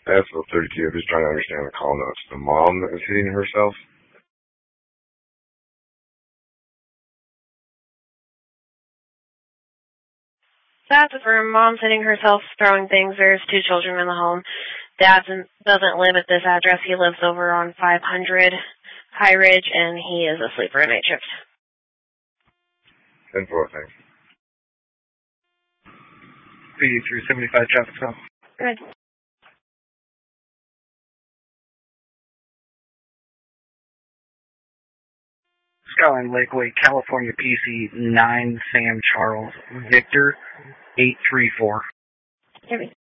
Asphalt 32, I'm just trying to understand the call notes. The mom that was hitting herself? That's affirmed. Mom's hitting herself, throwing things. There's 2 children in the home. Dad doesn't live at this address. He lives over on 500 High Ridge, and he is asleep for a night shift. 10-4, thanks. PD 375 traffic stop. Good. Skyline Lakeway, California, PC 9 Sam Charles, Victor 834. Here we go.